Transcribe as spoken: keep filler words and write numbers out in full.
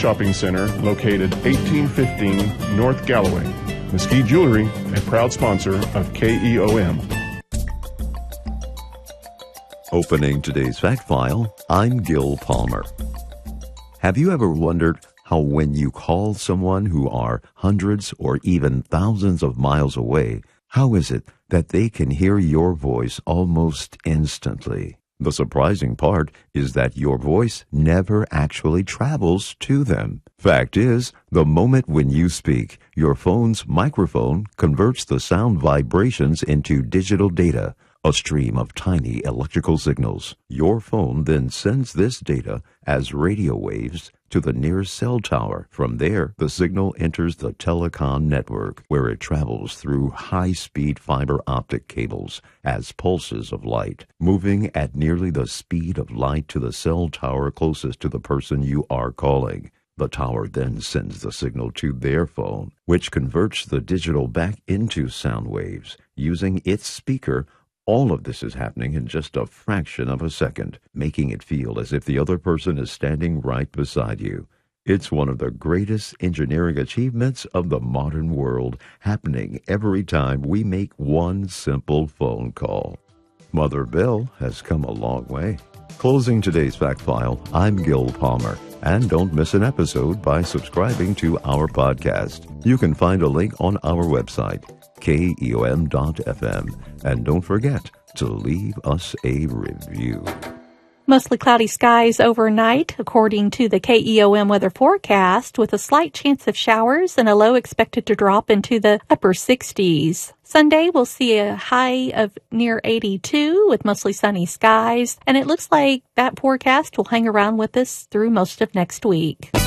Shopping Center, located eighteen fifteen North Galloway. Mesquite Jewelry, a proud sponsor of K E O M. Opening today's fact file, I'm Gil Palmer. Have you ever wondered how when you call someone who are hundreds or even thousands of miles away, how is it that they can hear your voice almost instantly? The surprising part is that your voice never actually travels to them. Fact is, the moment when you speak, your phone's microphone converts the sound vibrations into digital data, a stream of tiny electrical signals. Your phone then sends this data as radio waves to the nearest cell tower. From there, the signal enters the telecom network, where it travels through high-speed fiber optic cables as pulses of light, moving at nearly the speed of light to the cell tower closest to the person you are calling. The tower then sends the signal to their phone, which converts the digital back into sound waves using its speaker. All of this is happening in just a fraction of a second, making it feel as if the other person is standing right beside you. It's one of the greatest engineering achievements of the modern world, happening every time we make one simple phone call. Mother Bell has come a long way. Closing today's fact file, I'm Gil Palmer. And don't miss an episode by subscribing to our podcast. You can find a link on our website, K E O M dot F M. And don't forget to leave us a review. Mostly cloudy skies overnight, according to the K E O M weather forecast, with a slight chance of showers and a low expected to drop into the upper sixties. Sunday, we'll see a high of near eighty-two with mostly sunny skies, and it looks like that forecast will hang around with us through most of next week.